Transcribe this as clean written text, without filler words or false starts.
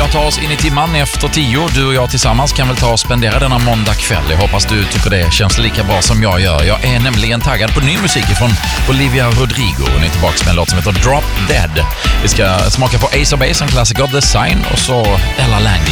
börjar ta oss in i timman efter 10. Du och jag tillsammans kan väl ta och spendera denna måndag kväll. Jag hoppas du tycker det känns lika bra som jag gör. Jag är nämligen taggad på ny musik från Olivia Rodrigo. Hon är tillbaka med en låt som heter Drop Dead. Vi ska smaka på Ace of Base, en klassiker, The Sign, och så Ella Langley.